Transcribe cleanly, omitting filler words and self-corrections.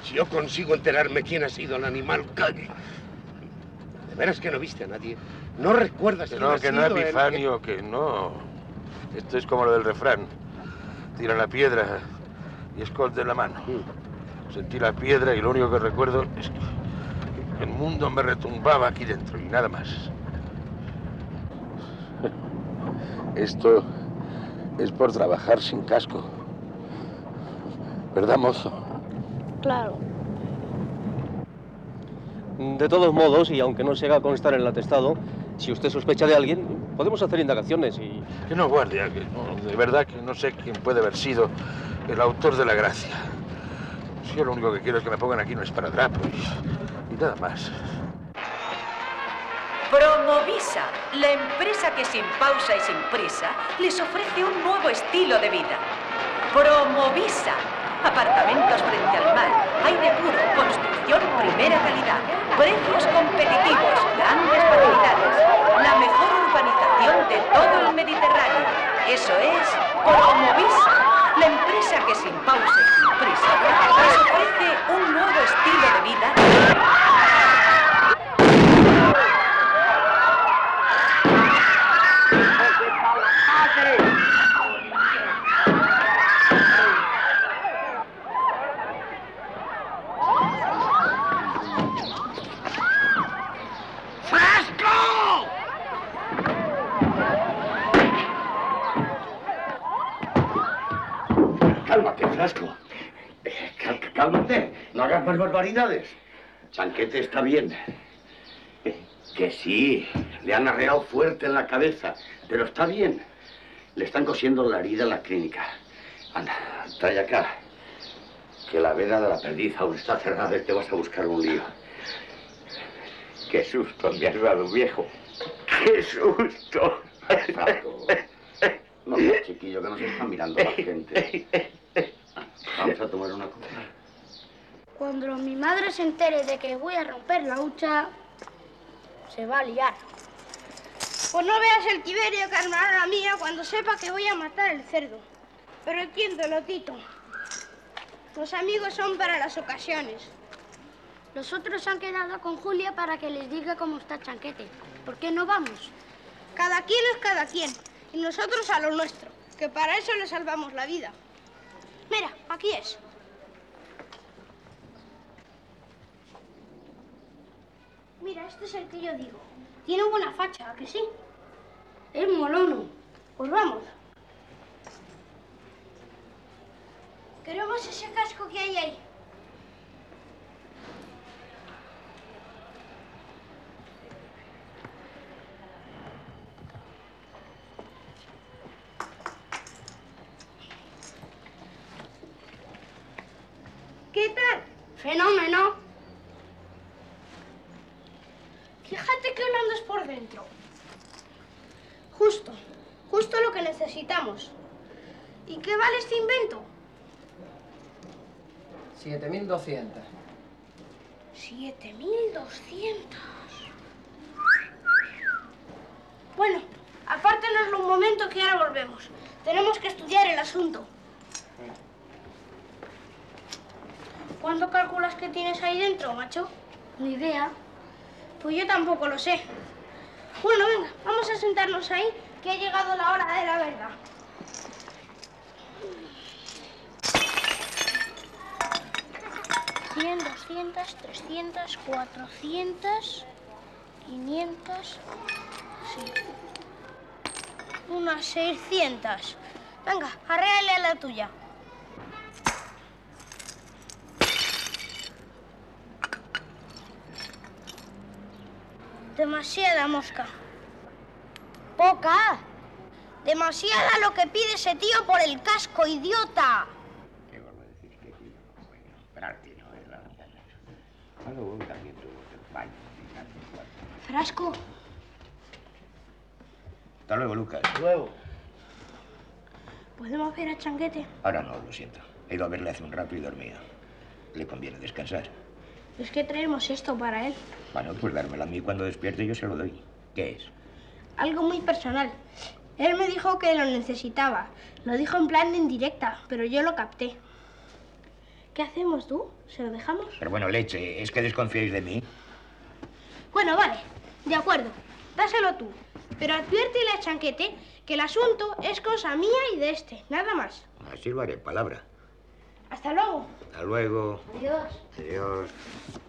Si yo consigo enterarme quién ha sido el animal, calle. ¿De veras que no viste a nadie? ¿No recuerdas quién ha sido? No, que no, Epifanio, que no. Esto es como lo del refrán. Tira la piedra y esconde la mano. Sentí la piedra y lo único que recuerdo es que el mundo me retumbaba aquí dentro y nada más. Esto es por trabajar sin casco. ¿Verdad, mozo? Claro. De todos modos, y aunque no se haga constar en el atestado, si usted sospecha de alguien, podemos hacer indagaciones y... Que no, guardia, que no, de verdad que no sé quién puede haber sido el autor de la gracia. Si yo lo único que quiero es que me pongan aquí un esparadrapo y nada más. Promovisa, la empresa que sin pausa y sin prisa les ofrece un nuevo estilo de vida. Promovisa, apartamentos frente al mar, aire puro, construcción primera calidad, precios competitivos, grandes facilidades, la mejor urbanización de todo el Mediterráneo. Eso es Promovisa, la empresa que sin pausa y sin prisa les ofrece un nuevo estilo de vida. Cálmate, Frasco. Cálmate. No hagas más barbaridades. Chanquete está bien. Que sí. Le han arreado fuerte en la cabeza. Pero está bien. Le están cosiendo la herida en la clínica. Anda, trae acá. Que la veda de la perdiz aún está cerrada y te vas a buscar un lío. Qué susto me has dado, viejo. ¡Qué susto! Frasco. No seas chiquillo, que nos está mirando la gente. Vamos a tomar una copa. Cuando mi madre se entere de que voy a romper la hucha, se va a liar. Pues no veas el Tiberio que armará la mía cuando sepa que voy a matar el cerdo. Pero entiéndelo, Tito. Los amigos son para las ocasiones. Los otros han quedado con Julia para que les diga cómo está Chanquete. ¿Por qué no vamos? Cada quien es cada quien. Y nosotros a lo nuestro. Que para eso le salvamos la vida. Mira, aquí es. Mira, este es el que yo digo. Tiene buena facha, ¿a que sí? Es molono. Pues vamos. Queremos ese casco que hay ahí. ¿Qué tal? Fenómeno. Fíjate que andas por dentro. Justo lo que necesitamos. ¿Y qué vale este invento? 7.200. 7.200. Bueno, apártenoslo un momento que ahora volvemos. Tenemos que estudiar el asunto. ¿Cuánto calculas que tienes ahí dentro, macho? Ni idea. Pues yo tampoco lo sé. Bueno, venga, vamos a sentarnos ahí, que ha llegado la hora de la verdad. $100, 200, 300, 400, 500... Sí. Unas 600. Venga, arréale a la tuya. Demasiada mosca. ¡Poca! Demasiada lo que pide ese tío por el casco, idiota. ¿Qué vuelvo a decir? Que bueno, esperarte, no es la verdad. Algo también tuvo que baño. Frasco. Hasta luego, Lucas. Luego. ¿Podemos ver a Chanquete? Ahora no, lo siento. He ido a verle hace un rato y dormía. Le conviene descansar. Es que traemos esto para él. Bueno, pues dármelo a mí cuando despierte y yo se lo doy. ¿Qué es? Algo muy personal. Él me dijo que lo necesitaba. Lo dijo en plan indirecta, pero yo lo capté. ¿Qué hacemos, tú? ¿Se lo dejamos? Pero bueno, leche, ¿es que desconfiáis de mí? Bueno, vale, de acuerdo. Dáselo tú. Pero adviértele a Chanquete que el asunto es cosa mía y de este, nada más. Así lo haré, palabra. Hasta luego. Hasta luego. Adiós. Adiós.